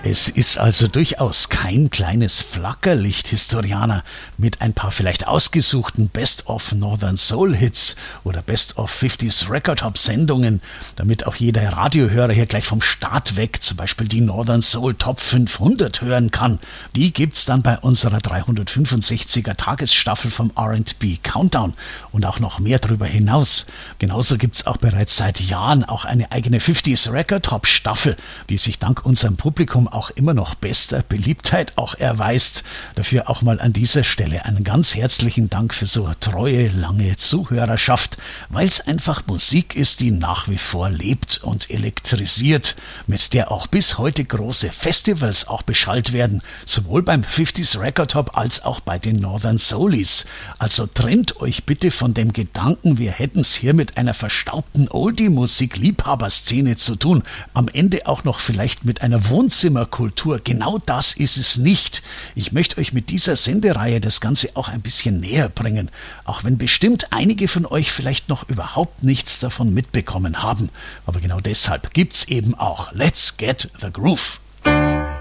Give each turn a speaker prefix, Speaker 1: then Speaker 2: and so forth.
Speaker 1: Es ist also durchaus kein kleines Flackerlicht, Historianer, mit ein paar vielleicht ausgesuchten Best-of Northern Soul Hits oder Best-of 50s Record-Hop-Sendungen, damit auch jeder Radiohörer hier gleich vom Start weg zum Beispiel die Northern Soul Top 500 hören kann. Die gibt's dann bei unserer 365er Tagesstaffel vom R&B Countdown und auch noch mehr darüber hinaus. Genauso gibt's auch bereits seit Jahren auch eine eigene 50s Record-Hop-Staffel, die sich dank unserem Publikum auch immer noch bester Beliebtheit auch erweist. Dafür auch mal an dieser Stelle einen ganz herzlichen Dank für so treue, lange Zuhörerschaft, weil es einfach Musik ist, die nach wie vor lebt und elektrisiert, mit der auch bis heute große Festivals auch beschallt werden, sowohl beim 50s Record Hop als auch bei den Northern Soulies. Also trennt euch bitte von dem Gedanken, wir hätten es hier mit einer verstaubten Oldie-Musik-Liebhaberszene zu tun, am Ende auch noch vielleicht mit einer Wohnzimmerkultur. Genau das ist es nicht. Ich möchte euch mit dieser Sendereihe das Ganze auch ein bisschen näher bringen, auch wenn bestimmt einige von euch vielleicht noch überhaupt nichts davon mitbekommen haben. Aber genau deshalb gibt's eben auch Let's Get the Groove.